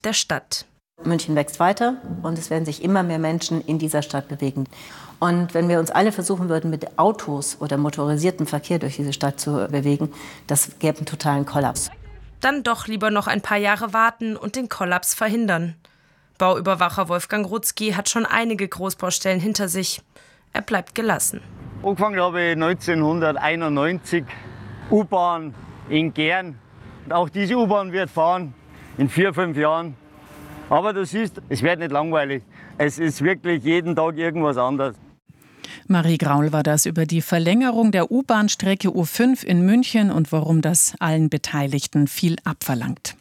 der Stadt. München wächst weiter und es werden sich immer mehr Menschen in dieser Stadt bewegen. Und wenn wir uns alle versuchen würden, mit Autos oder motorisiertem Verkehr durch diese Stadt zu bewegen, das gäbe einen totalen Kollaps. Dann doch lieber noch ein paar Jahre warten und den Kollaps verhindern. Bauüberwacher Wolfgang Rutzki hat schon einige Großbaustellen hinter sich. Er bleibt gelassen. Angefangen habe ich 1991, U-Bahn in Gern. Auch diese U-Bahn wird fahren in 4-5 Jahren. Aber du siehst, es wird nicht langweilig. Es ist wirklich jeden Tag irgendwas anderes. Marie Graul war das über die Verlängerung der U-Bahn-Strecke U5 in München und warum das allen Beteiligten viel abverlangt.